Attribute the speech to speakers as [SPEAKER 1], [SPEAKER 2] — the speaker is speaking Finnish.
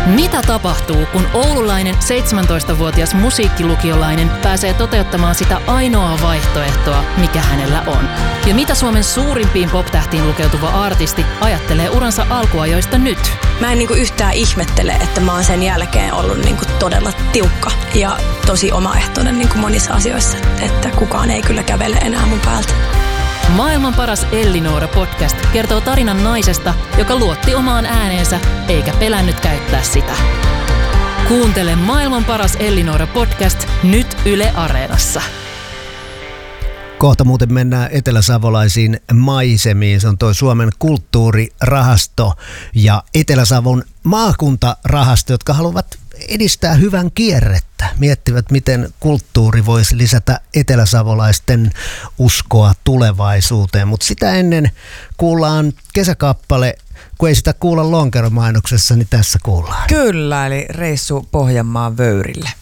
[SPEAKER 1] Mitä tapahtuu, kun oululainen 17-vuotias musiikkilukiolainen pääsee toteuttamaan sitä ainoaa vaihtoehtoa, mikä hänellä on? Ja mitä Suomen suurimpiin pop-tähtiin lukeutuva artisti ajattelee uransa alkuajoista nyt?
[SPEAKER 2] Mä en yhtään ihmettele, että mä oon sen jälkeen ollut todella tiukka ja tosi omaehtoinen monissa asioissa, että kukaan ei kyllä kävele enää mun päältä.
[SPEAKER 1] Maailman paras Ellinora-podcast kertoo tarinan naisesta, joka luotti omaan ääneensä eikä pelännyt käyttää sitä. Kuuntele Maailman paras Ellinora-podcast nyt Yle Areenassa.
[SPEAKER 3] Kohta muuten mennään eteläsavolaisiin maisemiin. Se on toi Suomen kulttuurirahasto ja Etelä-Savon maakuntarahasto, jotka haluavat edistää hyvän kierrettä. Miettivät, miten kulttuuri voisi lisätä eteläsavolaisten uskoa tulevaisuuteen. Mutta sitä ennen kuullaan kesäkappale. Kun ei sitä kuulla lonkeromainoksessa, niin tässä kuullaan.
[SPEAKER 4] Kyllä, eli reissu Pohjanmaan vöyrille.